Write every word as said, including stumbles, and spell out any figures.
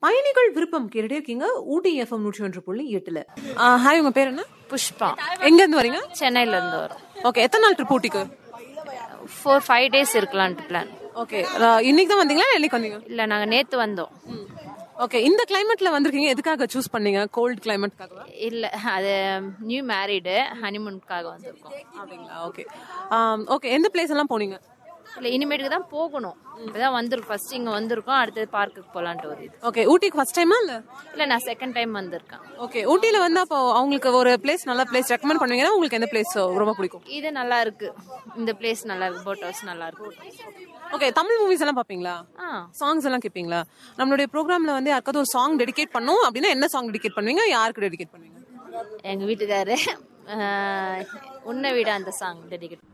பயணிகள் விருப்பம் கேட்டுட்டே இருக்கீங்க ஊட்டி எஃப்எம் நூற்றி ஒன்று புள்ளி எட்டுல. ஹாய், உங்க பேர் என்ன? புஷ்பா. எங்க இருந்து வரீங்க? சென்னையில இருந்து வரோம். ஓகே, எத்தனை நாள் ட்ரிப் ஊட்டிக்கு? Four five days இருக்கலான்ட்டு plan. Okay, இன்னைக்கு தான் வந்தீங்களா என்னைக்கு வந்தீங்க? இல்ல, நாங்க நேத்து வந்தோம். ஓகே, இந்த கிளைமேட்ல வந்திருக்கீங்க, எதுக்காக சூஸ் பண்ணீங்க? கோல்ட் கிளைமேட்காக? இல்ல, அது நியூ மேரிடு, ஹனிமூனுக்காக வந்திருக்கோம். அப்படிங்களா? ஓகே ஓகே எந்த பிளேஸ் எல்லாம் போனீங்க? இல்ல, இனிமேட்டுக்கு தான் போகணும். இப்பதான் வந்திருக்கோம். ஃபர்ஸ்ட் இங்க வந்திருக்கோம், அடுத்தது பார்க்குக்கு போலான்ட்டு ஒரு இது. ஓகே, ஊட்டிக்கு ஃபர்ஸ்ட் டைமா இல்ல? இல்ல, நான் செகண்ட் டைம் வந்திருக்கேன். ஓகே, ஊட்டில வந்து அப்போ அவங்களுக்கு ஒரு பிளேஸ், நல்ல பிளேஸ் ரெக்கமெண்ட் பண்ணுவீங்கன்னா உங்களுக்கு எந்த பிளேஸ் ரொம்ப பிடிக்கும்? இது நல்லா இருக்கு, இந்த பிளேஸ் நல்லா இருக்கு, போட் ஹவுஸ் நல்லா இருக்கு. ஓகே, தமிழ் மூவிஸ் எல்லாம் பாப்பீங்களா? சாங்ஸ் எல்லாம் கேட்பீங்களா? நம்மளுடைய ப்ரோக்ராம்ல வந்து யாருக்காவது ஒரு சாங் டெடிகேட் பண்ணோம் அப்படின்னா என்ன சாங் டெடிகேட் பண்ணுவீங்க? யாருக்கு டெடிகேட் பண்ணுவீங்க? எங்க வீட்டுக்காரு உன்னை விட அந்த சாங் டெடிகேட்.